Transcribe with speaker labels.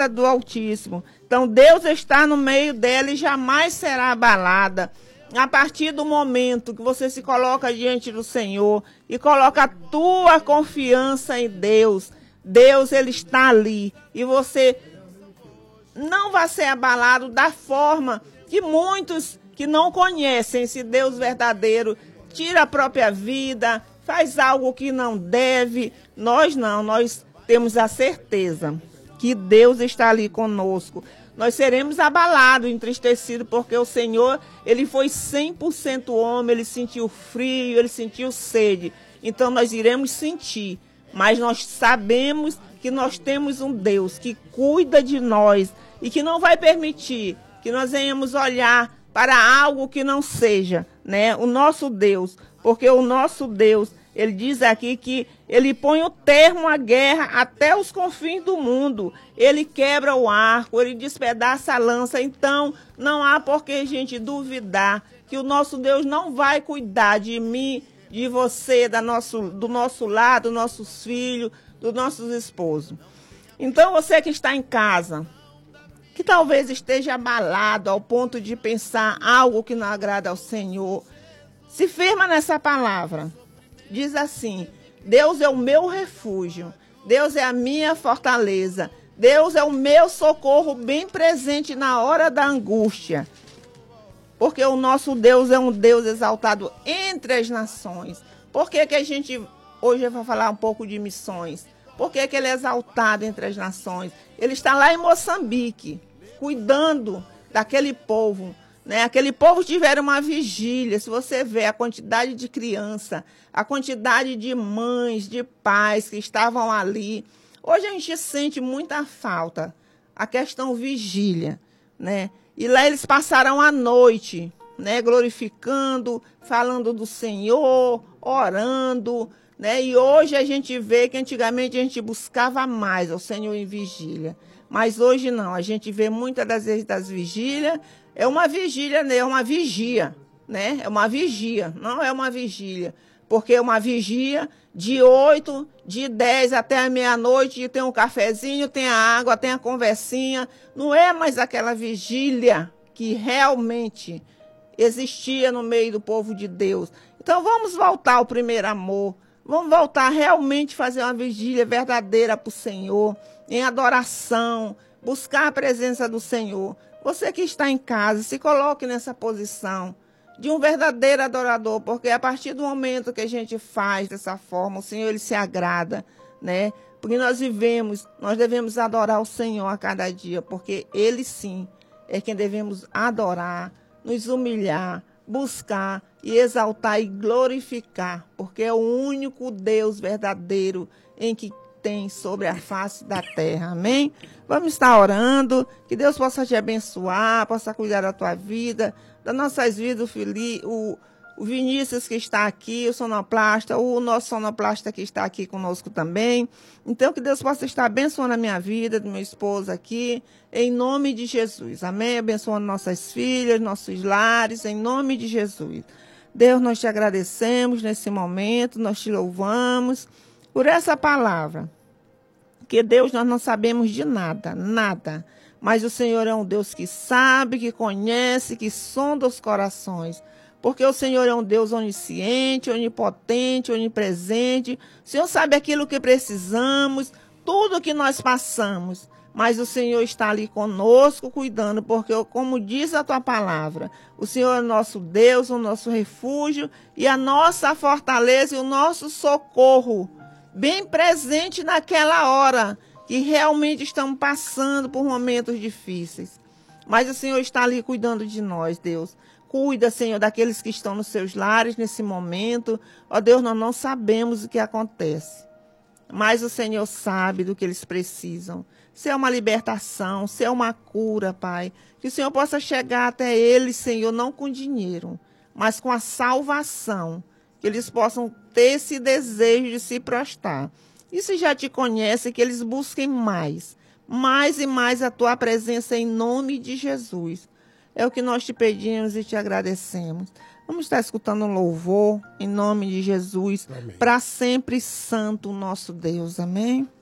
Speaker 1: morada do Altíssimo. Então Deus está no meio dela e jamais será abalada. A partir do momento que você se coloca diante do Senhor e coloca a tua confiança em Deus, Deus, ele está ali e você não vai ser abalado da forma que muitos que não conhecem esse Deus verdadeiro tira a própria vida, faz algo que não deve. Nós não, nós temos a certeza que Deus está ali conosco. Nós seremos abalados, entristecidos, porque o Senhor, ele foi 100% homem, ele sentiu frio, ele sentiu sede. Então nós iremos sentir, mas nós sabemos que nós temos um Deus que cuida de nós e que não vai permitir que nós venhamos olhar para algo que não seja, né, o nosso Deus, porque o nosso Deus, ele diz aqui que ele põe o termo à guerra até os confins do mundo. Ele quebra o arco, ele despedaça a lança. Então, não há por que a gente duvidar que o nosso Deus não vai cuidar de mim, de você, do nosso lar, dos nossos filhos, dos nossos esposos. Então, você que está em casa, que talvez esteja abalado ao ponto de pensar algo que não agrada ao Senhor, se firma nessa palavra. Diz assim: Deus é o meu refúgio, Deus é a minha fortaleza, Deus é o meu socorro bem presente na hora da angústia. Porque o nosso Deus é um Deus exaltado entre as nações. Por que a gente hoje vai falar um pouco de missões? Por que ele é exaltado entre as nações? Ele está lá em Moçambique, cuidando daquele povo, né? Aquele povo tiveram uma vigília. Se você vê a quantidade de criança, a quantidade de mães, de pais que estavam ali. Hoje a gente sente muita falta, a questão vigília, né? E lá eles passaram a noite, né? Glorificando, falando do Senhor, orando, né? E hoje a gente vê que antigamente a gente buscava mais o Senhor em vigília. Mas hoje não, a gente vê muitas das vezes das vigílias, é uma vigília, né? É uma vigia, né? É uma vigia, não é uma vigília. Porque é uma vigia de 8, de 10 até a meia-noite, tem um cafezinho, tem a água, tem a conversinha. Não é mais aquela vigília que realmente existia no meio do povo de Deus. Então vamos voltar ao primeiro amor. Vamos voltar a realmente fazer uma vigília verdadeira para o Senhor, em adoração, buscar a presença do Senhor. Você que está em casa, se coloque nessa posição de um verdadeiro adorador, porque a partir do momento que a gente faz dessa forma, o Senhor, ele se agrada, né? Porque nós devemos adorar o Senhor a cada dia, porque ele sim é quem devemos adorar, nos humilhar, buscar e exaltar e glorificar, porque é o único Deus verdadeiro em que tem sobre a face da terra, amém? Vamos estar orando, que Deus possa te abençoar, possa cuidar da tua vida, das nossas vidas, o Vinícius que está aqui, o sonoplasta, o nosso sonoplasta que está aqui conosco também. Então, que Deus possa estar abençoando a minha vida, do meu esposo aqui, em nome de Jesus, amém? Abençoando nossas filhas, nossos lares, em nome de Jesus. Deus, nós te agradecemos nesse momento, nós te louvamos por essa palavra. Que Deus, nós não sabemos de nada, nada. Mas o Senhor é um Deus que sabe, que conhece, que sonda os corações. Porque o Senhor é um Deus onisciente, onipotente, onipresente. O Senhor sabe aquilo que precisamos, tudo que nós passamos. Mas o Senhor está ali conosco, cuidando, porque, como diz a tua palavra, o Senhor é o nosso Deus, o nosso refúgio e a nossa fortaleza e o nosso socorro, bem presente naquela hora que realmente estamos passando por momentos difíceis. Mas o Senhor está ali cuidando de nós, Deus. Cuida, Senhor, daqueles que estão nos seus lares nesse momento. Ó Deus, nós não sabemos o que acontece, mas o Senhor sabe do que eles precisam. Se é uma libertação, se é uma cura, Pai, que o Senhor possa chegar até eles, Senhor, não com dinheiro, mas com a salvação, que eles possam ter esse desejo de se prostrar. E se já te conhecem, que eles busquem mais e mais a tua presença em nome de Jesus. É o que nós te pedimos e te agradecemos. Vamos estar escutando um louvor em nome de Jesus, para sempre santo o nosso Deus. Amém?